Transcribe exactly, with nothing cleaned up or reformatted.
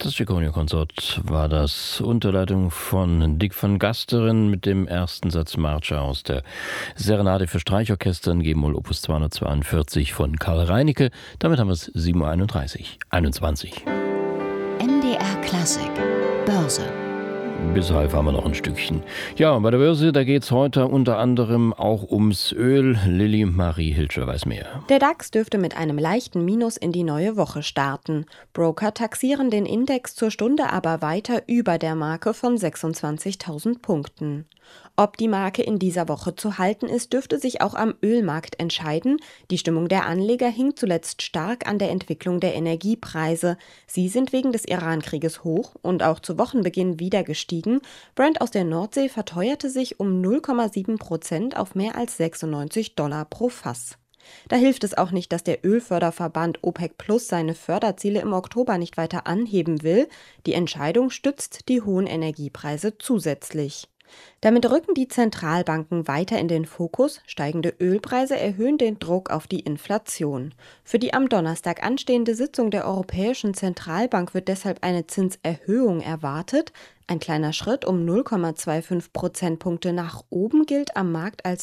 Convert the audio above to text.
Das Ciccone-Konsort war das, unter Leitung von Dick van Gasteren mit dem ersten Satz Marcia aus der Serenade für Streichorchester in G-Moll Opus zweihundertzweiundvierzig von Karl Reinecke. Damit haben wir es sieben Uhr einunddreißig, einundzwanzig. M D R Klassik, Börse. Bis halb haben wir noch ein Stückchen. Ja, bei der Börse, da geht es heute unter anderem auch ums Öl. Lilly Marie Hilscher weiß mehr. Der DAX dürfte mit einem leichten Minus in die neue Woche starten. Broker taxieren den Index zur Stunde aber weiter über der Marke von sechsundzwanzigtausend Punkten. Ob die Marke in dieser Woche zu halten ist, dürfte sich auch am Ölmarkt entscheiden. Die Stimmung der Anleger hing zuletzt stark an der Entwicklung der Energiepreise. Sie sind wegen des Iran-Krieges hoch und auch zu Wochenbeginn wieder gestiegen. Brent aus der Nordsee verteuerte sich um null Komma sieben Prozent auf mehr als sechsundneunzig Dollar pro Fass. Da hilft es auch nicht, dass der Ölförderverband OPEC Plus seine Förderziele im Oktober nicht weiter anheben will. Die Entscheidung stützt die hohen Energiepreise zusätzlich. Damit rücken die Zentralbanken weiter in den Fokus. Steigende Ölpreise erhöhen den Druck auf die Inflation. Für die am Donnerstag anstehende Sitzung der Europäischen Zentralbank wird deshalb eine Zinserhöhung erwartet. Ein kleiner Schritt um null Komma fünfundzwanzig Prozentpunkte nach oben gilt am Markt als